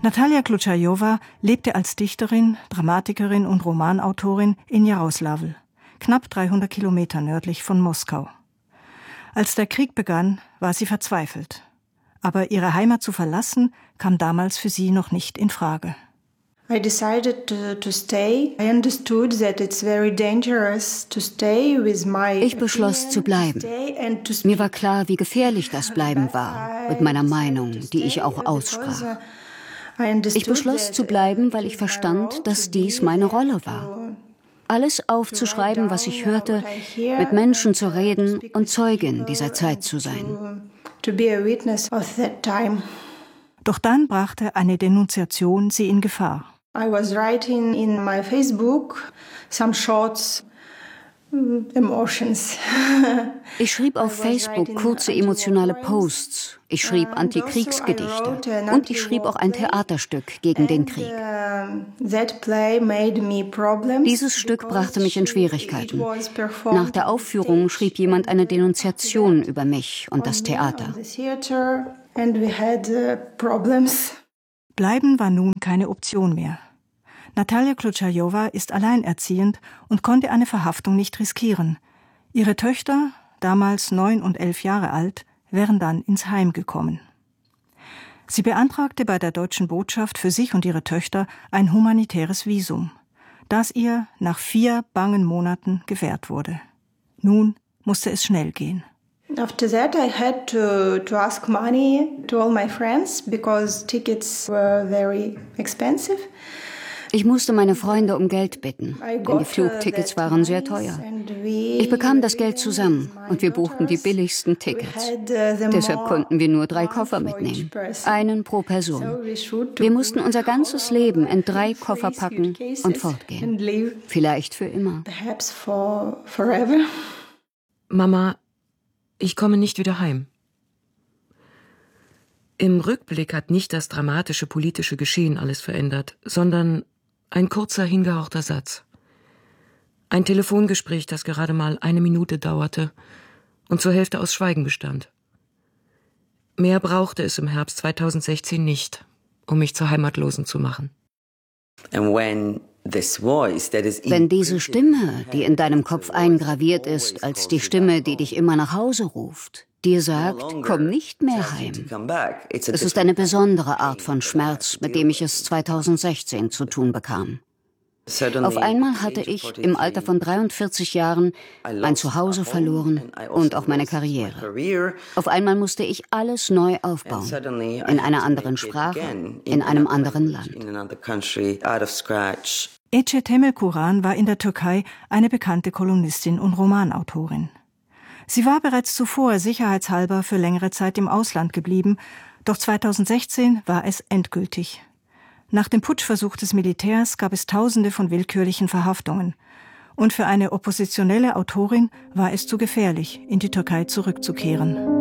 Natalia Klutschajova lebte als Dichterin, Dramatikerin und Romanautorin in Jaroslawl, knapp 300 Kilometer nördlich von Moskau. Als der Krieg begann, war sie verzweifelt. Aber ihre Heimat zu verlassen, kam damals für sie noch nicht in Frage. I decided to stay. I understood that it's very dangerous to stay with my. Ich beschloss zu bleiben. Mir war klar, wie gefährlich das Bleiben war, mit meiner Meinung, die ich auch aussprach. Ich beschloss zu bleiben, weil ich verstand, dass dies meine Rolle war. Alles aufzuschreiben, was ich hörte, mit Menschen zu reden und Zeugin dieser Zeit zu sein. Doch dann brachte eine Denunziation sie in Gefahr. I was writing in my Facebook some short emotions. Ich schrieb auf Facebook kurze emotionale Posts. Ich schrieb Antikriegsgedichte und ich schrieb auch ein Theaterstück gegen den Krieg. Dieses Stück brachte mich in Schwierigkeiten. Nach der Aufführung schrieb jemand eine Denunziation über mich und das Theater. Bleiben war nun keine Option mehr. Natalia Klutschajova ist alleinerziehend und konnte eine Verhaftung nicht riskieren. Ihre Töchter, damals 9 und 11 Jahre alt, wären dann ins Heim gekommen. Sie beantragte bei der deutschen Botschaft für sich und ihre Töchter ein humanitäres Visum, das ihr nach 4 bangen Monaten gewährt wurde. Nun musste es schnell gehen. After that, I had to ask money to all my friends because tickets were very expensive. Ich musste meine Freunde um Geld bitten, denn die Flugtickets waren sehr teuer. Ich bekam das Geld zusammen und wir buchten die billigsten Tickets. Deshalb konnten wir nur 3 Koffer mitnehmen, einen pro Person. Wir mussten unser ganzes Leben in 3 Koffer packen und fortgehen. Vielleicht für immer. Mama, ich komme nicht wieder heim. Im Rückblick hat nicht das dramatische politische Geschehen alles verändert, sondern ein kurzer, hingehauchter Satz. Ein Telefongespräch, das gerade mal 1 Minute dauerte und zur Hälfte aus Schweigen bestand. Mehr brauchte es im Herbst 2016 nicht, um mich zur Heimatlosen zu machen. Wenn diese Stimme, die in deinem Kopf eingraviert ist, als die Stimme, die dich immer nach Hause ruft, dir sagt, komm nicht mehr heim. Es ist eine besondere Art von Schmerz, mit dem ich es 2016 zu tun bekam. Auf einmal hatte ich im Alter von 43 Jahren mein Zuhause verloren und auch meine Karriere. Auf einmal musste ich alles neu aufbauen, in einer anderen Sprache, in einem anderen Land. Ece Temelkuran war in der Türkei eine bekannte Kolumnistin und Romanautorin. Sie war bereits zuvor sicherheitshalber für längere Zeit im Ausland geblieben, doch 2016 war es endgültig. Nach dem Putschversuch des Militärs gab es Tausende von willkürlichen Verhaftungen. Und für eine oppositionelle Autorin war es zu gefährlich, in die Türkei zurückzukehren.